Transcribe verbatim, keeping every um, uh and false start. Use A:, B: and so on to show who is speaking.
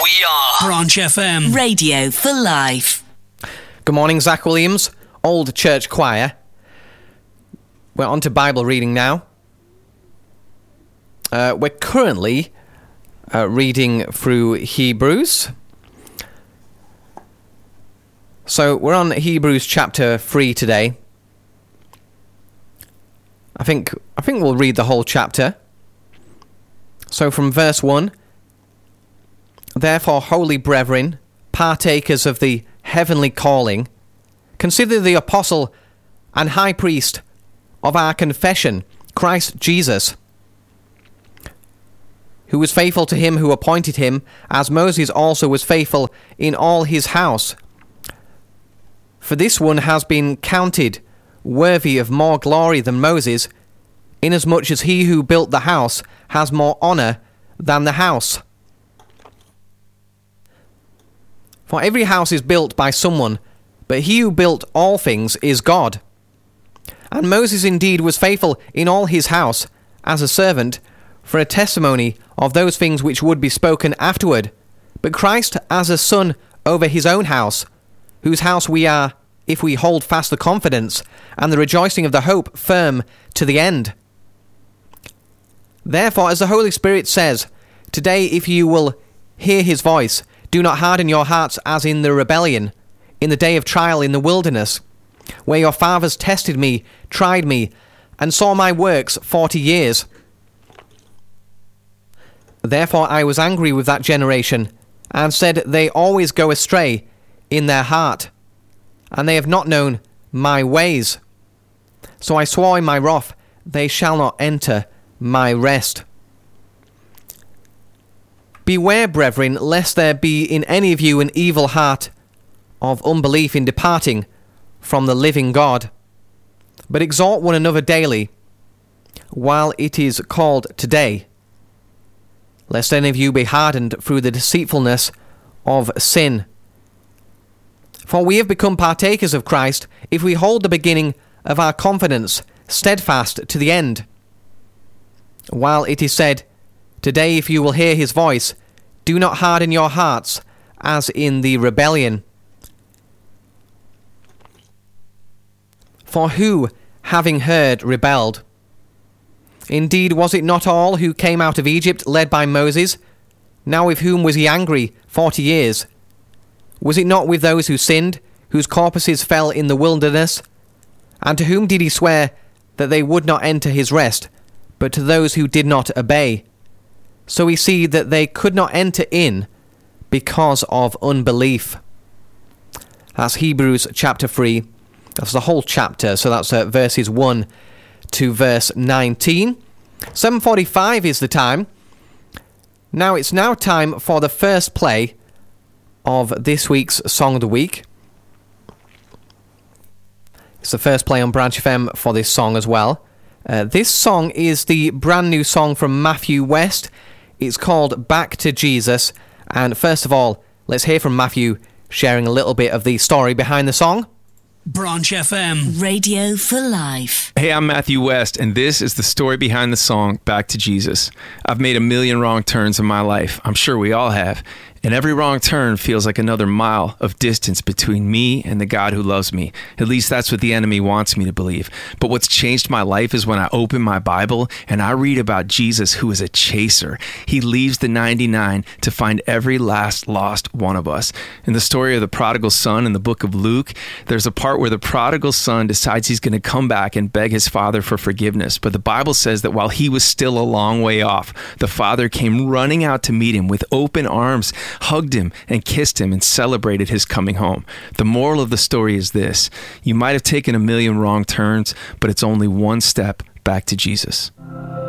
A: We are
B: Branch F M.
C: Radio for life.
D: Good morning, Zach Williams, Old Church Choir. We're on to Bible reading now. Uh, we're currently uh, reading through Hebrews. So we're on Hebrews chapter three today. I think I think we'll read the whole chapter. So from verse one, therefore, holy brethren, partakers of the heavenly calling, consider the apostle and high priest of our confession, Christ Jesus, who was faithful to him who appointed him, as Moses also was faithful in all his house. For this one has been counted worthy of more glory than Moses, inasmuch as he who built the house has more honour than the house. For every house is built by someone, but he who built all things is God. And Moses indeed was faithful in all his house, as a servant, for a testimony of those things which would be spoken afterward, but Christ as a son over his own house, whose house we are, if we hold fast the confidence and the rejoicing of the hope firm to the end. Therefore, as the Holy Spirit says, today if you will hear his voice, do not harden your hearts as in the rebellion, in the day of trial in the wilderness, where your fathers tested me, tried me, and saw my works forty years. Therefore I was angry with that generation, and said, they always go astray in their heart, and they have not known my ways. So I swore in my wrath, they shall not enter my rest. Beware, brethren, lest there be in any of you an evil heart of unbelief in departing from the living God. But exhort one another daily, while it is called today, lest any of you be hardened through the deceitfulness of sin. For we have become partakers of Christ, if we hold the beginning of our confidence steadfast to the end. While it is said, today if you will hear his voice, do not harden your hearts, as in the rebellion. For who, having heard, rebelled? Indeed, was it not all who came out of Egypt led by Moses? Now with whom was he angry forty years? Was it not with those who sinned, whose corpses fell in the wilderness? And to whom did he swear that they would not enter his rest, but to those who did not obey? So we see that they could not enter in because of unbelief. That's Hebrews chapter three. That's the whole chapter, so that's uh, verses one to verse nineteen. seven forty-five is the time. Now it's now time for the first play of this week's Song of the Week. It's the first play on Branch F M for this song as well. Uh, this song is the brand new song from Matthew West. It's called Back to Jesus. And first of all, let's hear from Matthew sharing a little bit of the story behind the song.
B: Branch F M.
C: Radio for life.
E: Hey, I'm Matthew West, and this is the story behind the song, Back to Jesus. I've made a million wrong turns in my life. I'm sure we all have. And every wrong turn feels like another mile of distance between me and the God who loves me. At least that's what the enemy wants me to believe. But what's changed my life is when I open my Bible and I read about Jesus, who is a chaser. He leaves the ninety-nine to find every last lost one of us. In the story of the prodigal son in the book of Luke, there's a part where the prodigal son decides he's going to come back and beg his father for forgiveness. But the Bible says that while he was still a long way off, the father came running out to meet him with open arms, hugged him and kissed him and celebrated his coming home. The moral of the story is this: you might have taken a million wrong turns, but it's only one step back to Jesus.